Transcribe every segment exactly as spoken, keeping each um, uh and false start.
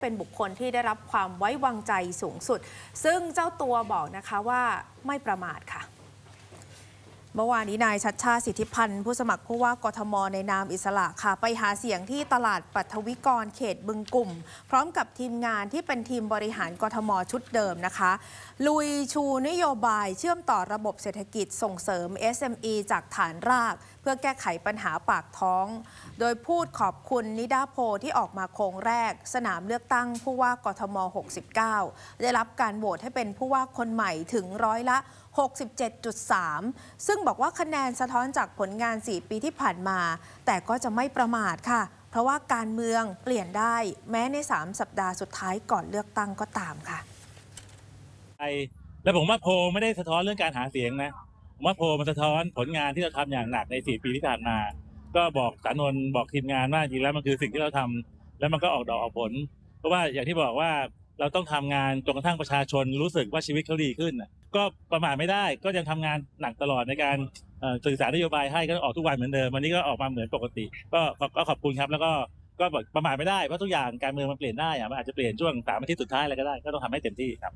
เป็นบุคคลที่ได้รับความไว้วางใจสูงสุดซึ่งเจ้าตัวบอกนะคะว่าไม่ประมาทค่ะเมื่อวานนี้นายชัชชาติสิทธิพันธ์ผู้สมัครผู้ว่ากทมในนามอิสระค่ะไปหาเสียงที่ตลาดปัทวิกรเขตบึงกลุ่มพร้อมกับทีมงานที่เป็นทีมบริหารกทมชุดเดิมนะคะลุยชูนโยบายเชื่อมต่อระบบเศรษฐกิจส่งเสริม เอส เอ็ม อี จากฐานรากเพื่อแก้ไขปัญหาปากท้องโดยพูดขอบคุณนิดาโพที่ออกมาโค้งแรกสนามเลือกตั้งผู้ว่ากทมหกสิบเก้าได้รับการโหวตให้เป็นผู้ว่าคนใหม่ถึงร้อยละหกสิบเจ็ดจุดสาม ซึ่งบอกว่าคะแนนสะท้อนจากผลงานสี่ปีที่ผ่านมาแต่ก็จะไม่ประมาทค่ะเพราะว่าการเมืองเปลี่ยนได้แม้ในสามสัปดาห์สุดท้ายก่อนเลือกตั้งก็ตามค่ะแล้วผมว่าโพลไม่ได้สะท้อนเรื่องการหาเสียงนะผมว่าโพลมันสะท้อนผลงานที่เราทำอย่างหนักในสี่ปีที่ผ่านมาก็บอกสานนท์บอกทีมงานว่าจริงแล้วมันคือสิ่งที่เราทำแล้วมันก็ออกดอกออกผลเพราะว่าอย่างที่บอกว่าเราต้องทำงานจนกระทั่งประชาชนรู้สึกว่าชีวิตเขาดีขึ้นก็ประมาทไม่ได้ก็ยังทำงานหนักตลอดในการสื่อสารนโยบายให้ก็ออกทุกวันเหมือนเดิมวันนี้ก็ออกมาเหมือนปกติก็ก็ขอบคุณครับแล้วก็ก็ประมาทไม่ได้เพราะทุกอย่างการเมืองมันเปลี่ยนได้อะมันอาจจะเปลี่ยนช่วงสามอาทิตย์สุดท้ายอะไรก็ได้ก็ต้องทำให้เต็มที่ครับ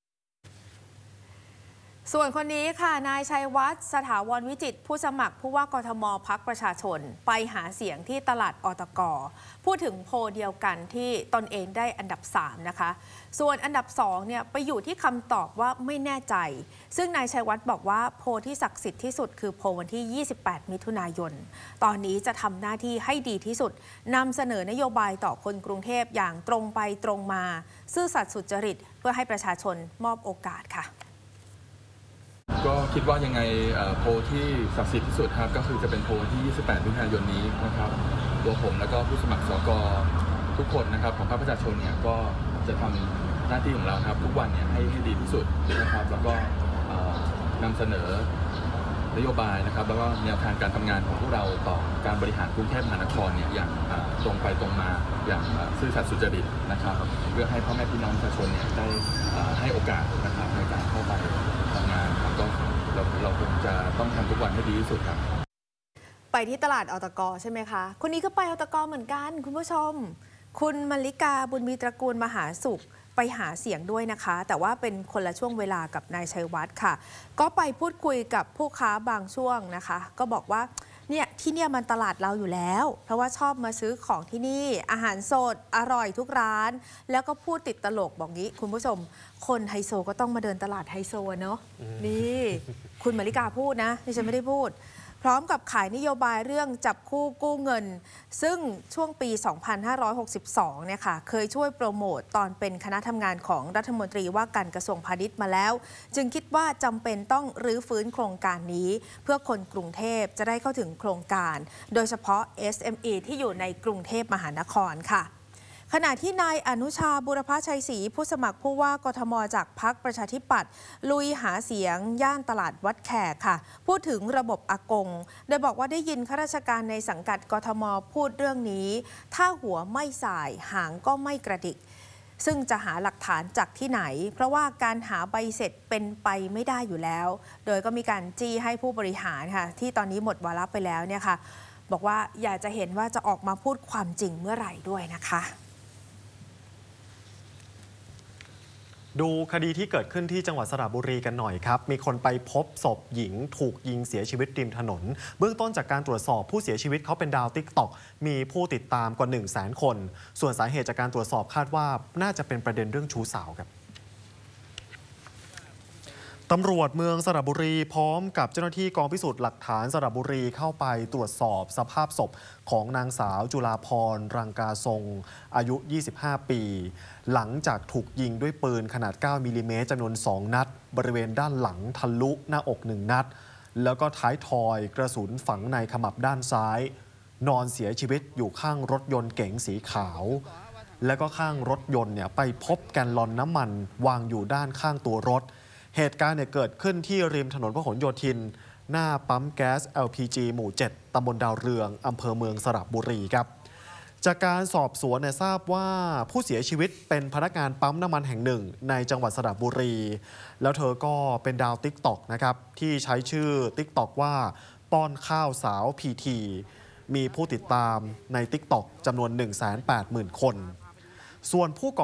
ส่วนคนนี้ค่ะนายชัยวัฒน์สถาวรวิจิตรผู้สมัครผู้ว่ากทมพรรคประชาชนไปหาเสียงที่ตลาดอตก.พูดถึงโพลเดียวกันที่ตนเองได้อันดับสามนะคะส่วนอันดับสองเนี่ยไปอยู่ที่คำตอบว่าไม่แน่ใจซึ่งนายชัยวัฒน์บอกว่าโพลที่ศักดิ์สิทธิ์ที่สุดคือโพลวันที่ยี่สิบแปดมิถุนายนตอนนี้จะทำหน้าที่ให้ดีที่สุดนำเสนอนโยบายต่อคนกรุงเทพอย่างตรงไปตรงมาซื่อสัตย์สุจริตเพื่อให้ประชาชนมอบโอกาสค่ะก็คิดว่ายังไงโพลที่ศักดิ์สิทธิ์ที่สุดครับก็คือจะเป็นโพลที่ยี่สิบแปดมิถุนายนนี้นะครับตัวผมแล้วก็ผู้สมัครสกทุกคนนะครับของพรรคประชาชนเนี่ยก็จะทำหน้าที่ของเราครับทุกวันเนี่ยให้ให้ดีที่สุดนะครับแล้วก็นำเสนอนโยบายนะครับแล้วก็แนวทางการทำงานของพวกเราต่อการบริหารกรุงเทพมหานครเนี่ยอย่างตรงไปตรงมาอย่างซื่อสัตย์สุจริตนะครับเพื่อให้พ่อแม่พี่น้องประชาชนเนี่ยได้ให้โอกาสนะครับในการเข้าไปทำงานครับก็เราเราคงจะต้องทำทุกวันให้ดีที่สุดครับไปที่ตลาดอตก.ใช่ไหมคะคนนี้ก็ไปอตก.เหมือนกันคุณผู้ชมคุณมลิกาบุญมีตระกูลมหาสุขไปหาเสียงด้วยนะคะแต่ว่าเป็นคนละช่วงเวลากับนายชัยวัฒน์ค่ะก็ไปพูดคุยกับผู้ค้าบางช่วงนะคะก็บอกว่าเนี่ยที่เนี่ยมันตลาดเราอยู่แล้วเพราะว่าชอบมาซื้อของที่นี่อาหารสดอร่อยทุกร้านแล้วก็พูดติดตลกบอกงี้คุณผู้ชมคนไฮโซก็ต้องมาเดินตลาดไฮโซเนาะนี่คุณมลิกาพูดนะดิฉันไม่ได้พูดพร้อมกับขายนโยบายเรื่องจับคู่กู้เงินซึ่งช่วงปี สองพันห้าร้อยหกสิบสอง เนี่ยค่ะเคยช่วยโปรโมตตอนเป็นคณะทำงานของรัฐมนตรีว่าการกระทรวงพาณิชย์มาแล้วจึงคิดว่าจำเป็นต้องรื้อฟื้นโครงการนี้เพื่อคนกรุงเทพจะได้เข้าถึงโครงการโดยเฉพาะ เอส เอ็ม อี ที่อยู่ในกรุงเทพมหานครค่ะขณะที่นายอนุชาบุรพชัยศรีผู้สมัครผู้ว่ากทมจากพรรคประชาธิปัตย์ลุยหาเสียงย่านตลาดวัดแขกค่ะพูดถึงระบบอากงโดยบอกว่าได้ยินข้าราชการในสังกัดกทมพูดเรื่องนี้ถ้าหัวไม่สายหางก็ไม่กระดิกซึ่งจะหาหลักฐานจากที่ไหนเพราะว่าการหาใบเสร็จเป็นไปไม่ได้อยู่แล้วโดยก็มีการจี้ให้ผู้บริหารค่ะที่ตอนนี้หมดวาระไปแล้วเนี่ยค่ะบอกว่าอยากจะเห็นว่าจะออกมาพูดความจริงเมื่อไหร่ด้วยนะคะดูคดีที่เกิดขึ้นที่จังหวัดสระบุรีกันหน่อยครับมีคนไปพบศพหญิงถูกยิงเสียชีวิตริมถนนเบื้องต้นจากการตรวจสอบผู้เสียชีวิตเขาเป็นดาวติ๊กต็อกมีผู้ติดตามกว่า หนึ่งแสน คนส่วนสาเหตุจากการตรวจสอบคาดว่าน่าจะเป็นประเด็นเรื่องชู้สาวครับตำรวจเมืองสระบุรีพร้อมกับเจ้าหน้าที่กองพิสูจน์หลักฐานสระบุรีเข้าไปตรวจสอบสภาพศพของนางสาวจุฬาภรณ์รังกาทรงอายุยี่สิบห้าปีหลังจากถูกยิงด้วยปืนขนาดเก้ามิลลิเมตรจำนวนสองนัดบริเวณด้านหลังทะลุหน้าอกหนึ่งนัดแล้วก็ท้ายทอยกระสุนฝังในขมับด้านซ้ายนอนเสียชีวิตอยู่ข้างรถยนต์เก๋งสีขาวแล้วก็ข้างรถยนต์เนี่ยไปพบแกลลอนน้ำมันวางอยู่ด้านข้างตัวรถเหตุการณ์เนี่ยเกิดขึ้นที่ริมถนนพหลโยธินหน้าปั๊มแก๊ส แอล พี จี หมู่ เจ็ด ตำบลดาวเรืองอำเภอเมืองสระบุรีครับจากการสอบสวนเนี่ยทราบว่าผู้เสียชีวิตเป็นพนักงานปั๊มน้ำมันแห่งหนึ่งในจังหวัดสระบุรีแล้วเธอก็เป็นดาวติ๊กต็อกนะครับที่ใช้ชื่อติ๊กต็อกว่าป้อนข้าวสาวพีทีมีผู้ติดตามในติ๊กต็อกจำนวน หนึ่งแสนแปดหมื่น คนส่วนผู้ก่อ